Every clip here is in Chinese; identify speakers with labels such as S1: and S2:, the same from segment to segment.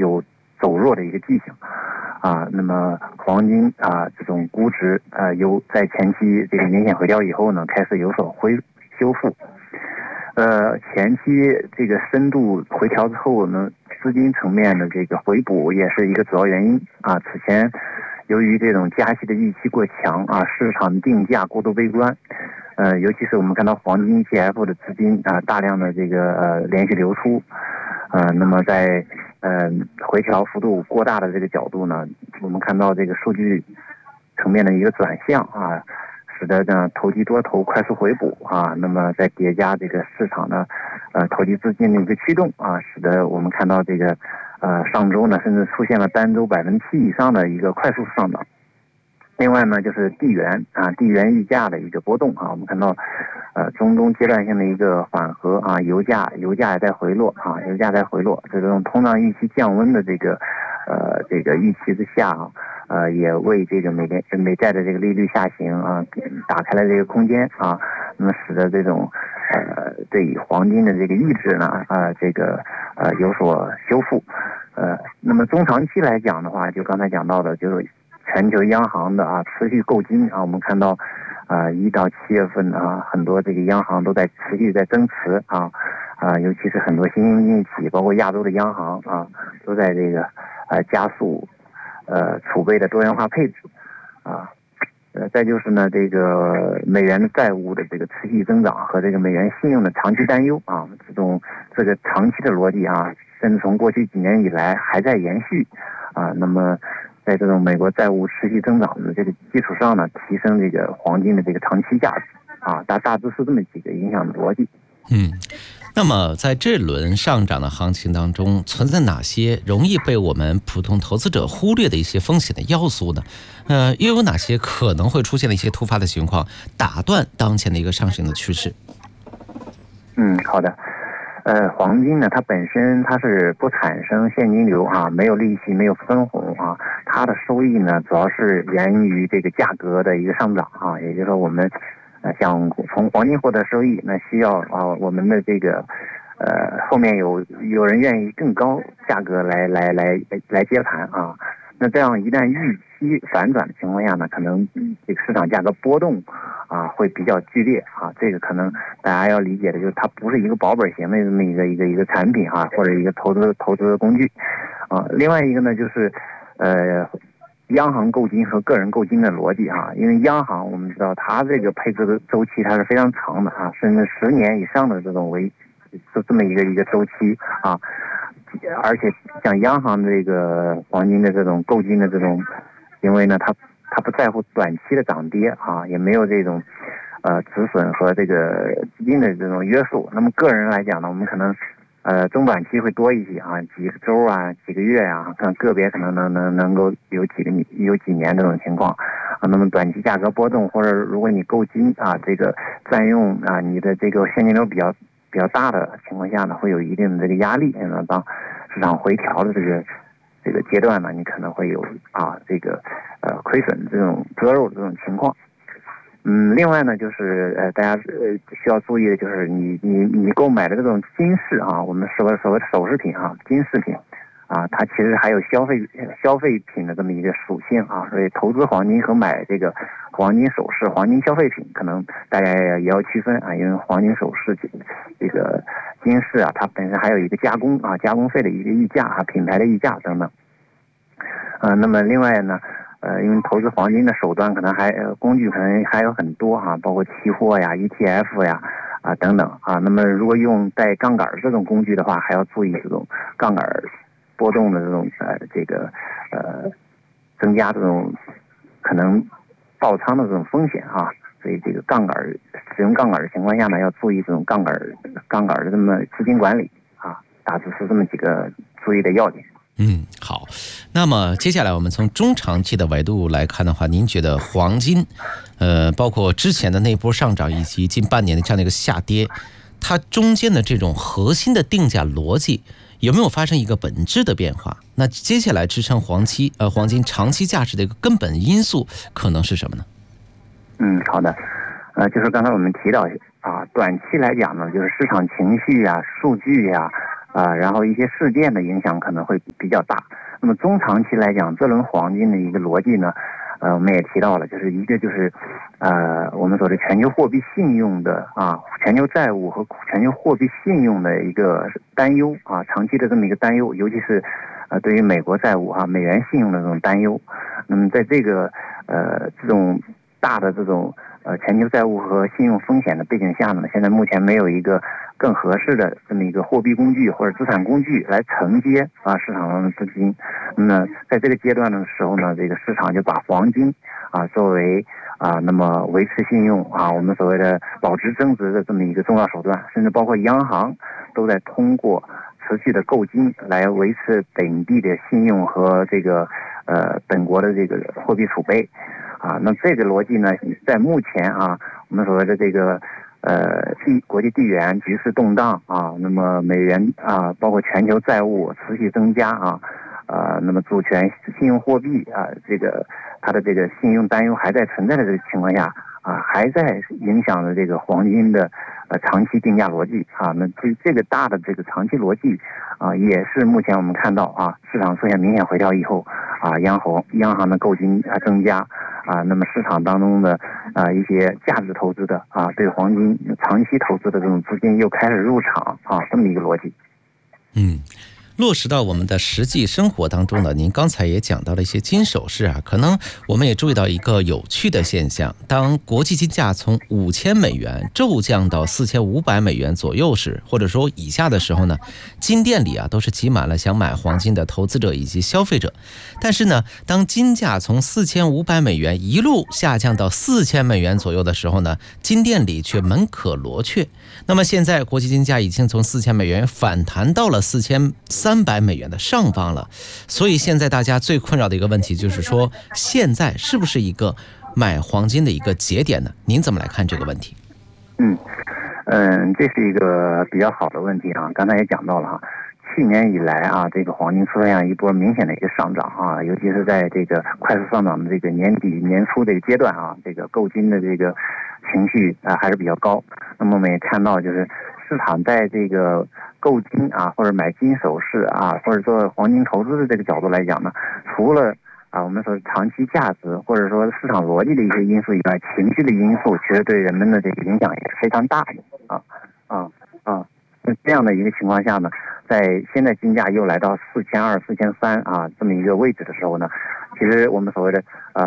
S1: 有走弱的一个迹象啊。那么黄金啊这种估值有在前期这个明显回调以后呢，开始有所修复。前期这个深度回调之后呢，资金层面的这个回补也是一个主要原因啊。此前由于这种加息的预期过强啊，市场定价过度悲观，尤其是我们看到黄金 ETF 的资金啊大量的这个连续流出，那么在回调幅度过大的这个角度呢，我们看到这个数据层面的一个转向啊，使得呢投机多头快速回补啊，那么再叠加这个市场的投机资金的一个驱动啊，使得我们看到这个上周呢甚至出现了单周7%以上的一个快速上涨。另外呢就是地缘溢价的一个波动啊，我们看到中东阶段性的一个缓和啊，油价也在回落啊，这种通胀预期降温的这个预期之下啊，也为这个美债的这个利率下行啊打开了这个空间啊，那么使得这种对黄金的这个抑制呢有所修复。那么中长期来讲的话，就刚才讲到的，就是全球央行的持续购金啊，我们看到1到7月份啊，很多这个央行都在持续在增持尤其是很多新兴经济体，包括亚洲的央行啊，都在这个加速储备的多元化配置啊。再就是呢，这个美元的债务的这个持续增长和这个美元信用的长期担忧啊，这个长期的逻辑啊，甚至从过去几年以来还在延续啊。那么在这种美国债务持续增长的这个基础上呢，提升这个黄金的这个长期价值啊，大致是这么几个影响的逻辑。
S2: 那么在这轮上涨的行情当中，存在哪些容易被我们普通投资者忽略的一些风险的要素呢？又有哪些可能会出现的一些突发的情况，打断当前的一个上行的趋势？
S1: 好的。黄金呢，它本身是不产生现金流啊，没有利息，没有分红啊，它的收益呢主要是源于这个价格的一个上涨啊，也就是说我们想从黄金获得收益，那需要我们的这个后面有人愿意更高价格来接盘啊。那这样一旦预期反转的情况下呢，可能这个市场价格波动会比较剧烈啊。这个可能大家要理解的就是它不是一个保本型的这么一个产品啊，或者一个投资的工具啊。另外一个呢就是央行购金和个人购金的逻辑啊，因为央行我们知道它这个配置的周期它是非常长的啊，甚至10年以上的这种这么一个周期啊。而且像央行这个黄金的这种购金的这种行为呢，它不在乎短期的涨跌啊，也没有这种止损和这个资金的这种约束。那么个人来讲呢，我们可能中短期会多一些啊，几个周啊，几个月啊，看个别可能能够有几年这种情况啊。那么短期价格波动，或者如果你购金啊，这个占用啊，你的这个现金流比较大的情况下呢，会有一定的这个压力。当市场回调的这个阶段呢，你可能会有这个亏损这种割肉的这种情况。另外呢，就是大家需要注意的就是你购买的这种金饰啊，我们所谓的首饰品啊，金饰品啊，它其实还有消费品的这么一个属性啊，所以投资黄金和买这个黄金首饰、黄金消费品，可能大家也要区分啊，因为黄金首饰这个金饰啊，它本身还有一个加工费的一个溢价啊，品牌的溢价等等。那么另外呢，因为投资黄金的手段可能工具可能还有很多啊，包括期货呀、ETF 呀等等啊。那么如果用带杠杆这种工具的话，还要注意这种杠杆波动的这种增加这种可能爆仓的这种风险啊。所以这个使用杠杆的情况下呢，要注意这种杠杆的这么资金管理啊，大致是这么几个注意的要点。
S2: 好。那么接下来我们从中长期的维度来看的话，您觉得黄金包括之前的那波上涨以及近半年的这样的一个下跌，它中间的这种核心的定价逻辑有没有发生一个本质的变化？那接下来支撑黄金长期价值的一个根本因素可能是什么呢？
S1: 好的。就是刚才我们提到短期来讲呢，就是市场情绪啊、数据啊然后一些事件的影响可能会比较大。那么中长期来讲，这轮黄金的一个逻辑呢，我们也提到了，就是一个就是我们说的全球货币信用的全球债务和全球货币信用的一个担忧长期的这么一个担忧，尤其是对于美国债务美元信用的这种担忧。那么在这个这种大的这种全球债务和信用风险的背景下呢，现在目前没有一个更合适的这么一个货币工具或者资产工具来承接市场上的资金。那么在这个阶段的时候呢，这个市场就把黄金作为那么维持信用我们所谓的保值增值的这么一个重要手段，甚至包括央行都在通过持续的购金来维持本地的信用和这个本国的这个货币储备那这个逻辑呢，在目前我们所谓的这个国际地缘局势动荡那么美元包括全球债务持续增加那么主权信用货币这个它的这个信用担忧还在存在的这个情况下还在影响着这个黄金的长期定价逻辑那这个大的这个长期逻辑也是目前我们看到市场出现明显回调以后央行的购金增加那么市场当中的一些价值投资的对黄金长期投资的这种资金又开始入场这么一个逻辑。
S2: 落实到我们的实际生活当中呢，您刚才也讲到了一些金首饰可能我们也注意到一个有趣的现象，当国际金价从5000美元骤降到4500美元左右时，或者说以下的时候呢，金店里都是挤满了想买黄金的投资者以及消费者。但是呢，当金价从4500美元一路下降到4000美元左右的时候呢，金店里却门可罗雀。那么现在国际金价已经从4000美元反弹到了4300美元的上方了，所以现在大家最困扰的一个问题就是说，现在是不是一个买黄金的一个节点呢？您怎么来看这个问题？
S1: 这是一个比较好的问题刚才也讲到了去年以来这个黄金出现一波明显的一个上涨尤其是在这个快速上涨的这个年底年初这个阶段这个购金的这个情绪还是比较高。那么我们也看到，就是市场在这个购金或者买金首饰或者做黄金投资的这个角度来讲呢，除了我们说长期价值或者说市场逻辑的一些因素以外，情绪的因素其实对人们的这个影响也是非常大的那这样的一个情况下呢，在现在金价又来到4200、4300这么一个位置的时候呢，其实我们所谓的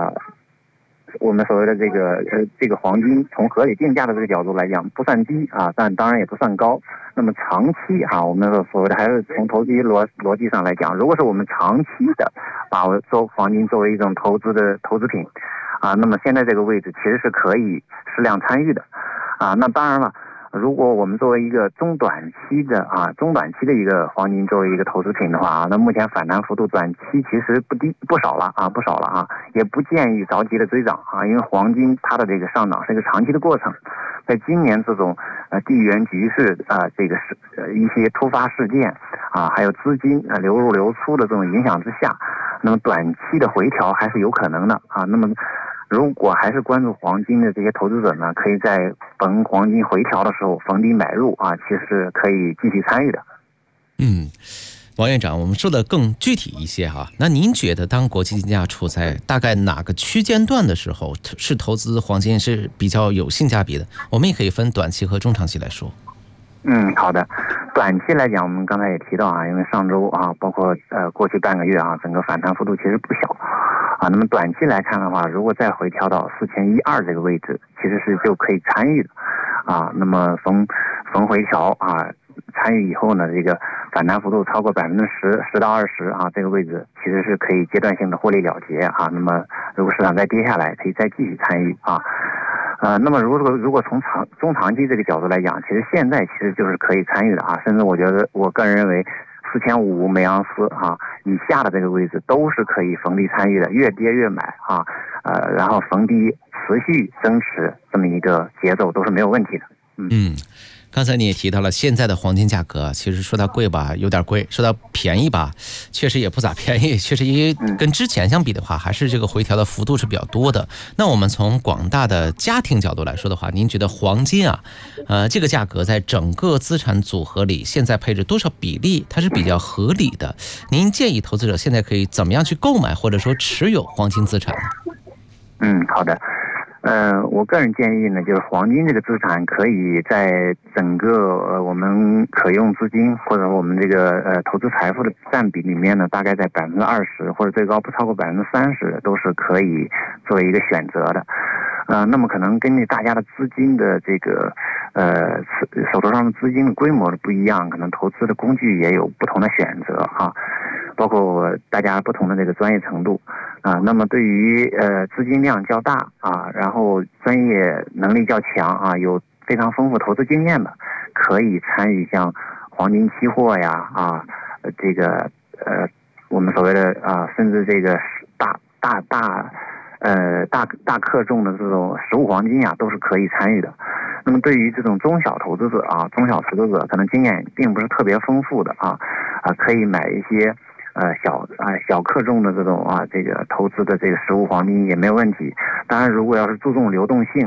S1: 这个黄金从合理定价的这个角度来讲不算低但当然也不算高。那么长期我们所谓的还是从投资逻辑上来讲，如果是我们长期的把黄金作为一种投资品那么现在这个位置其实是可以适量参与的那当然了，如果我们作为一个中短期的一个黄金作为一个投资品的话那目前反弹幅度短期其实不少了也不建议着急的追涨因为黄金它的这个上涨是一个长期的过程。在今年这种地缘局势这个一些突发事件还有资金流入流出的这种影响之下，那么短期的回调还是有可能的那么如果还是关注黄金的这些投资者呢，可以在黄金回调的时候逢低买入其实是可以继续参与的。
S2: 王院长，我们说的更具体一些那您觉得当国际金价处在大概哪个区间段的时候是投资黄金是比较有性价比的？我们也可以分短期和中长期来说。
S1: 好的。短期来讲，我们刚才也提到因为上周包括过去半个月整个反弹幅度其实不小那么短期来看的话，如果再回调到4100这个位置，其实是就可以参与的那么逢回调参与以后呢，这个反弹幅度超过10%到20%这个位置其实是可以阶段性的获利了结那么如果市场再跌下来，可以再继续参与那么如果从中长期这个角度来讲，其实现在其实就是可以参与的甚至我觉得我个人认为4500每盎司以下的这个位置都是可以逢低参与的，越跌越买然后逢低持续增持这么一个节奏都是没有问题的。
S2: 刚才你也提到了现在的黄金价格，其实说它贵吧有点贵，说它便宜吧确实也不咋便宜，确实因为跟之前相比的话，还是这个回调的幅度是比较多的。那我们从广大的家庭角度来说的话，您觉得黄金啊，这个价格在整个资产组合里现在配置多少比例，它是比较合理的？您建议投资者现在可以怎么样去购买或者说持有黄金资产呢？
S1: 好的。我个人建议呢，就是黄金这个资产可以在整个我们可用资金或者我们这个投资财富的占比里面呢，大概在20%或者最高不超过30%都是可以作为一个选择的。那么可能根据大家的资金的这个手头上的资金的规模的不一样，可能投资的工具也有不同的选择包括大家不同的这个专业程度那么对于资金量较大然后专业能力较强有非常丰富投资经验的，可以参与像黄金期货呀这个我们所谓的甚至这个大克重的这种实物黄金都是可以参与的。那么对于这种中小投资者中小投资者可能经验并不是特别丰富的可以买一些小克重的这种这个投资的这个实物黄金也没有问题。当然，如果要是注重流动性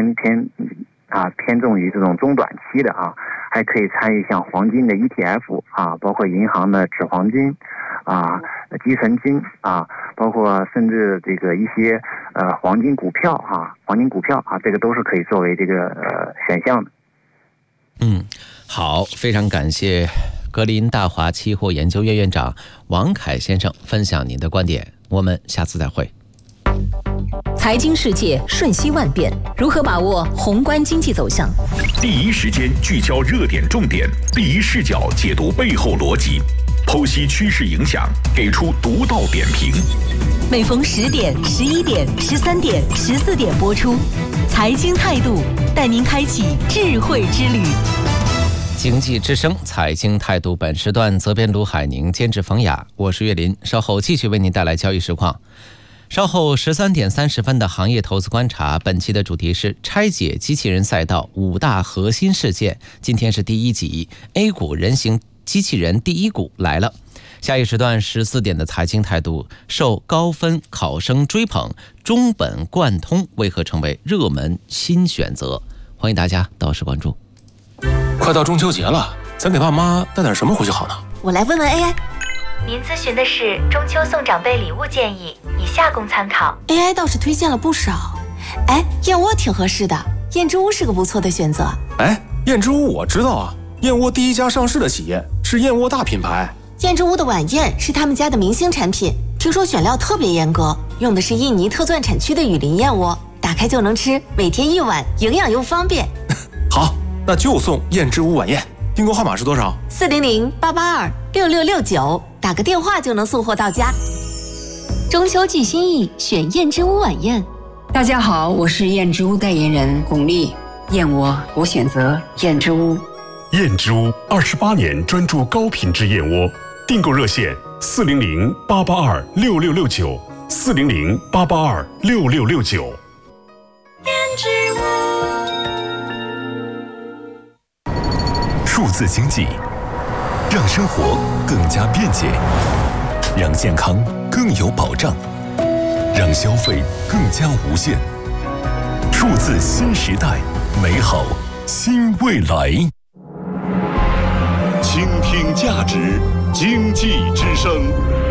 S1: 偏重于这种中短期的还可以参与像黄金的 ETF 包括银行的纸黄金积存金包括甚至这个一些黄金股票这个都是可以作为这个选项的。
S2: 好，非常感谢格林大华期货研究院院长王凯先生分享您的观点，我们下次再会。
S3: 财经世界瞬息万变，如何把握宏观经济走向？
S4: 第一时间聚焦热点重点，第一视角解读背后逻辑，剖析趋势影响，给出独到点评。
S3: 每逢10点、11点、13点、14点播出。财经态度带您开启智慧之旅。
S2: 经济之声财经态度，本时段责编卢海宁，监制冯雅，我是岳林。稍后继续为您带来交易实况。稍后13点30分的行业投资观察，本期的主题是拆解机器人赛道5大核心事件。今天是第1集 A 股人形机器人第1股来了。下一时段14点的财经态度，受高分考生追捧，中本贯通为何成为热门新选择？欢迎大家到时关注。
S5: 快到中秋节了，咱给爸妈带点什么回去好呢？
S6: 我来问问 AI。
S7: 您咨询的是中秋送长辈礼物建议，以下供参考。
S6: AI 倒是推荐了不少，燕窝挺合适的，燕之屋是个不错的选择。
S5: 燕之屋我知道啊，燕窝第1家上市的企业，是燕窝大品牌。
S6: 燕之屋的晚宴是他们家的明星产品，听说选料特别严格，用的是印尼特钻产区的雨林燕窝，打开就能吃，每天1碗，营养又方便。
S5: 好，那就送燕之屋晚宴。订购号码是多少
S6: ？400-882-6669，打个电话就能送货到家。
S3: 中秋寄心意，选燕之屋晚宴。
S8: 大家好，我是燕之屋代言人巩俐。燕窝我选择燕之屋。
S4: 燕之屋28年专注高品质燕窝，订购热线400-882-6669 400-882-6669。
S7: 燕之屋。
S4: 数字经济让生活更加便捷，让健康更有保障，让消费更加无限。数字新时代，美好新未来。倾听价值，经济之声。